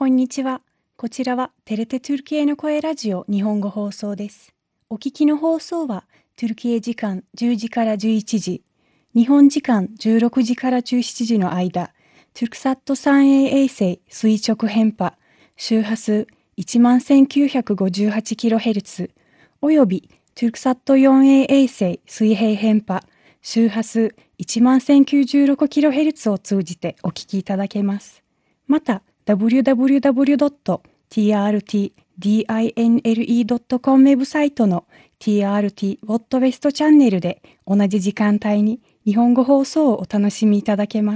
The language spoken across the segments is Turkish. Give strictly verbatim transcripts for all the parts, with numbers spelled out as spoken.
こんにちは。こちらはテレテトゥルキエの声ラジオ日本語放送です。お聞きの放送はトゥルキエ時間じゅうじからじゅういちじ、日本時間じゅうろくじからじゅうしちじの間、トゥルクサット スリーエー 衛星垂直変波、周波数 いちまんせんきゅうひゃくごじゅうはちキロヘルツ およびトゥルクサット フォーエー 衛星水平変波、周波数 いちまんせんきゅうじゅうろくキロヘルツ を通じてお聞きいただけます。また、ダブリューダブリューダブリュードットティーアールティーディーアイエヌエルイードットコム ウェブサイトの ティーアールティー ウォットウェストチャンネルで同じ時間帯に日本語放送をお楽しみいただけます。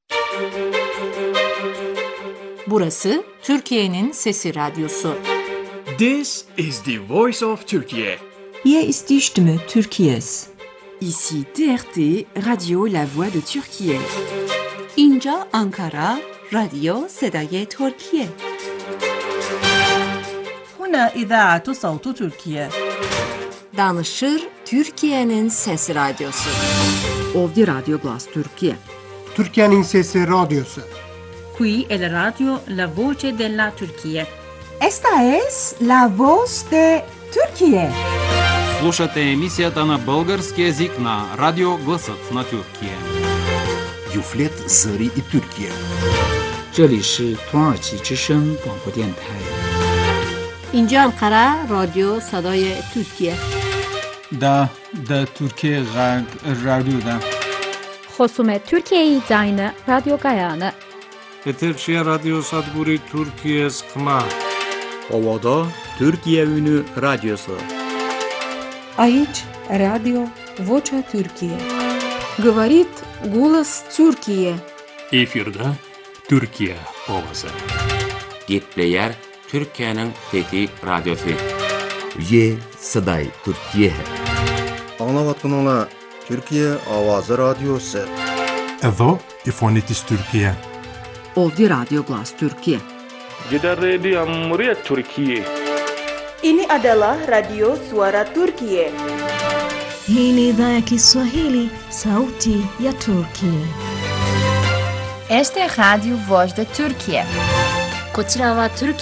Burası Türkiye'nin Sesi Radyosu. This is the voice of Turkey. Hier ist die Stimme Türkiye's. Ici T R T, Radio La Voix de Türkiye. İnca Ankara, Radio Sedaye Türkiye. هنا إذاعة صوت تركيا. Danışır Türkiye'nin Sesi Radyosu. Ovdi Radio Glas Türkiye. Türkiye'nin Sesi Radyosu. Qui è la radio La Voce della Turchia. Esta es La Voz de Turquía. Слушате емисията на български език на Радио Гласът на Türkiye. Юфлет Зари и Türkiye. 这里是土耳其之声广播电台。 اینجا انقره رادیو صدای ترکیه. دا دا Türkiye رادیو. خصومت Türkiye زاین رادیو گایانه. Eterçiye Radyo Sadguri Türkiye Skma. Ovada Türkiye Ünü Radyosu. Aici Radio Vocea Türkiye. Говорит голос Türkiye. Efirde Türkiye ovası. Gitleyer Türkiye'nin Fethi Radyosu. Ye Saday Türkiye. Anlavatınla Türkiye Avazı Radyosu. Evo İfonitis Türkiye. Ovdi Radio Glas Türkiye. Jeda Radio Muria Türkiye. Ini adalah Radio Suara Turkiye. Hii ni idhaa ya Kiswahili, sauti ya Turkiye. Este Radio Voz de Turkiye. こちらはトル